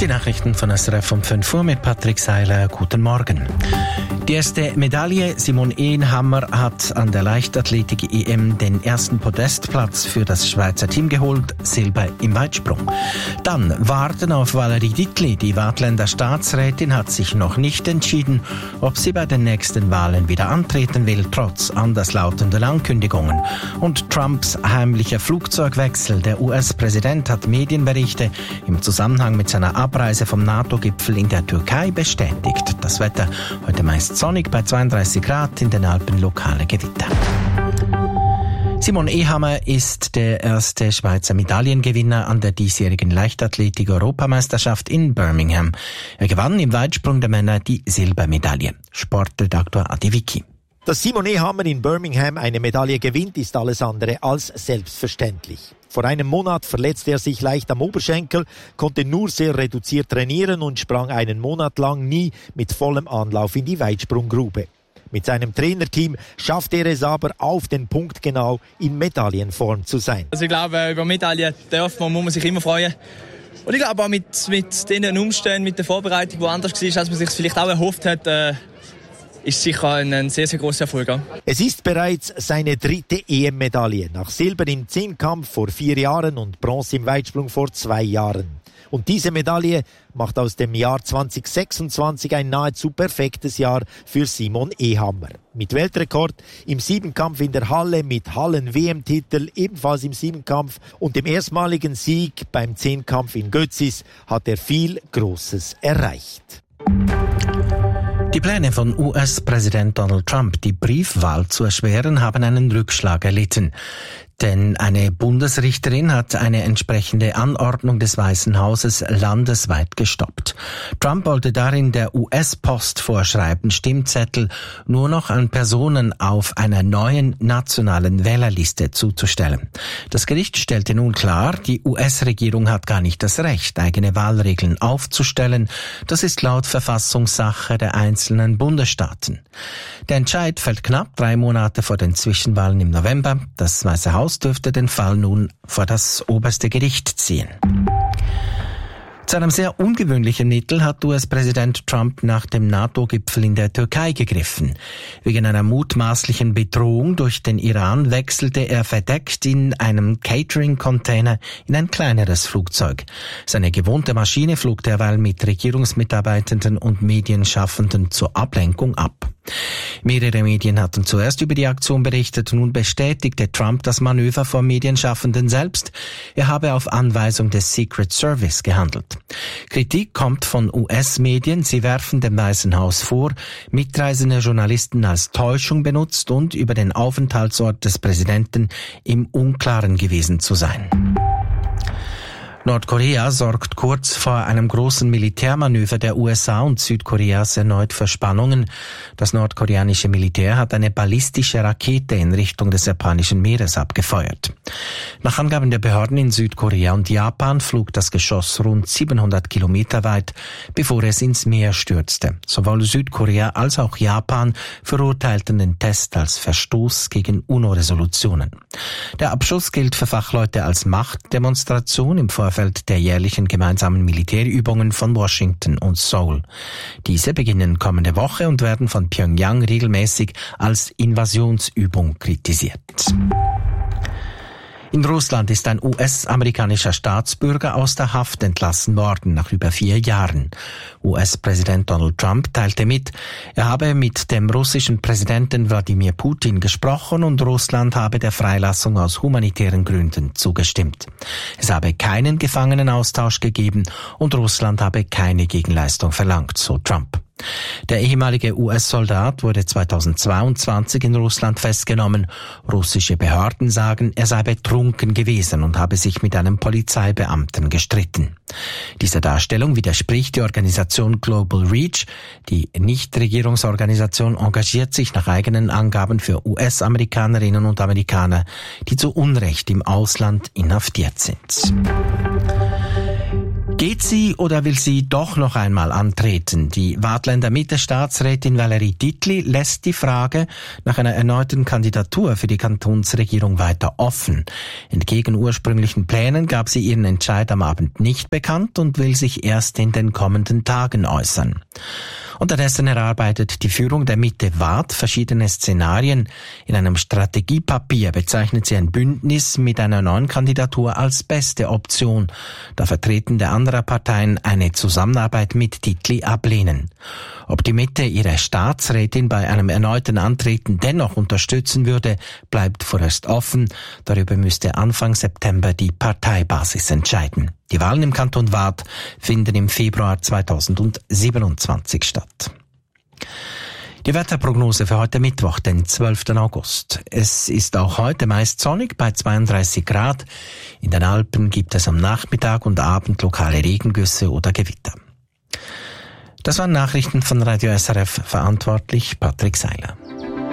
Die Nachrichten von SRF um 5 Uhr mit Patrick Seiler. Guten Morgen. Die erste Medaille. Simon Ehenhammer hat an der Leichtathletik-EM den ersten Podestplatz für das Schweizer Team geholt, Silber im Weitsprung. Dann warten auf Valerie Dittli. Die Waadtländer Staatsrätin hat sich noch nicht entschieden, ob sie bei den nächsten Wahlen wieder antreten will, trotz anderslautender Ankündigungen. Und Trumps heimlicher Flugzeugwechsel. Der US-Präsident hat Medienberichte im Zusammenhang mit seiner Abreise vom NATO-Gipfel in der Türkei bestätigt. Das Wetter heute meist sonnig bei 32 Grad, in den Alpen lokale Gewitter. Simon Ehenhammer ist der erste Schweizer Medaillengewinner an der diesjährigen Leichtathletik-Europameisterschaft in Birmingham. Er gewann im Weitsprung der Männer die Silbermedaille. Sportredaktor Adi Vicky. Dass Simon Ehenhammer in Birmingham eine Medaille gewinnt, ist alles andere als selbstverständlich. Vor einem Monat verletzte er sich leicht am Oberschenkel, konnte nur sehr reduziert trainieren und sprang einen Monat lang nie mit vollem Anlauf in die Weitsprunggrube. Mit seinem Trainerteam schafft er es aber, auf den Punkt genau in Medaillenform zu sein. Also ich glaube, über Medaillen muss man sich immer freuen. Und ich glaube auch mit den Umständen, mit der Vorbereitung, die anders war, als man sich vielleicht auch erhofft hat, ist sicher ein sehr, sehr grosser Erfolg. Es ist bereits seine 3. EM-Medaille. Nach Silber im Zehnkampf vor 4 Jahren und Bronze im Weitsprung vor 2 Jahren. Und diese Medaille macht aus dem Jahr 2026 ein nahezu perfektes Jahr für Simon Ehenhammer. Mit Weltrekord im Siebenkampf in der Halle, mit Hallen-WM-Titel ebenfalls im Siebenkampf und dem erstmaligen Sieg beim Zehnkampf in Götzis hat er viel Großes erreicht. Die Pläne von US-Präsident Donald Trump, die Briefwahl zu erschweren, haben einen Rückschlag erlitten. Denn eine Bundesrichterin hat eine entsprechende Anordnung des Weißen Hauses landesweit gestoppt. Trump wollte darin der US-Post vorschreiben, Stimmzettel nur noch an Personen auf einer neuen nationalen Wählerliste zuzustellen. Das Gericht stellte nun klar, die US-Regierung hat gar nicht das Recht, eigene Wahlregeln aufzustellen. Das ist laut Verfassungssache der einzelnen Bundesstaaten. Der Entscheid fällt knapp 3 Monate vor den Zwischenwahlen im November. Das Weiße Haus dürfte den Fall nun vor das oberste Gericht ziehen. Zu einem sehr ungewöhnlichen Mittel hat US-Präsident Trump nach dem NATO-Gipfel in der Türkei gegriffen. Wegen einer mutmaßlichen Bedrohung durch den Iran wechselte er verdeckt in einem Catering-Container in ein kleineres Flugzeug. Seine gewohnte Maschine flog derweil mit Regierungsmitarbeitenden und Medienschaffenden zur Ablenkung ab. Mehrere Medien hatten zuerst über die Aktion berichtet, nun bestätigte Trump das Manöver vor Medienschaffenden selbst. Er habe auf Anweisung des Secret Service gehandelt. Kritik kommt von US-Medien. Sie werfen dem Weißen Haus vor, mitreisende Journalisten als Täuschung benutzt und über den Aufenthaltsort des Präsidenten im Unklaren gewesen zu sein. Nordkorea sorgt kurz vor einem großen Militärmanöver der USA und Südkoreas erneut für Spannungen. Das nordkoreanische Militär hat eine ballistische Rakete in Richtung des Japanischen Meeres abgefeuert. Nach Angaben der Behörden in Südkorea und Japan flog das Geschoss rund 700 Kilometer weit, bevor es ins Meer stürzte. Sowohl Südkorea als auch Japan verurteilten den Test als Verstoß gegen UNO-Resolutionen. Der Abschuss gilt für Fachleute als Machtdemonstration im Vorfeld der jährlichen gemeinsamen Militärübungen von Washington und Seoul. Diese beginnen kommende Woche und werden von Pyongyang regelmäßig als Invasionsübung kritisiert. In Russland ist ein US-amerikanischer Staatsbürger aus der Haft entlassen worden nach über 4 Jahren. US-Präsident Donald Trump teilte mit, er habe mit dem russischen Präsidenten Wladimir Putin gesprochen und Russland habe der Freilassung aus humanitären Gründen zugestimmt. Es habe keinen Gefangenenaustausch gegeben und Russland habe keine Gegenleistung verlangt, so Trump. Der ehemalige US-Soldat wurde 2022 in Russland festgenommen. Russische Behörden sagen, er sei betrunken gewesen und habe sich mit einem Polizeibeamten gestritten. Dieser Darstellung widerspricht die Organisation Global Reach. Die Nichtregierungsorganisation engagiert sich nach eigenen Angaben für US-Amerikanerinnen und Amerikaner, die zu Unrecht im Ausland inhaftiert sind. Geht sie oder will sie doch noch einmal antreten? Die Waadtländer Mitte-Staatsrätin Valerie Dietli lässt die Frage nach einer erneuten Kandidatur für die Kantonsregierung weiter offen. Entgegen ursprünglichen Plänen gab sie ihren Entscheid am Abend nicht bekannt und will sich erst in den kommenden Tagen äußern. Unterdessen erarbeitet die Führung der Mitte Waadt verschiedene Szenarien. In einem Strategiepapier bezeichnet sie ein Bündnis mit einer neuen Kandidatur als beste Option, da Vertretende anderer Parteien eine Zusammenarbeit mit Dietli ablehnen. Ob die Mitte ihre Staatsrätin bei einem erneuten Antreten dennoch unterstützen würde, bleibt vorerst offen. Darüber müsste Anfang September die Parteibasis entscheiden. Die Wahlen im Kanton Waadt finden im Februar 2027 statt. Die Wetterprognose für heute Mittwoch, den 12. August. Es ist auch heute meist sonnig bei 32 Grad. In den Alpen gibt es am Nachmittag und Abend lokale Regengüsse oder Gewitter. Das waren Nachrichten von Radio SRF, verantwortlich Patrick Seiler.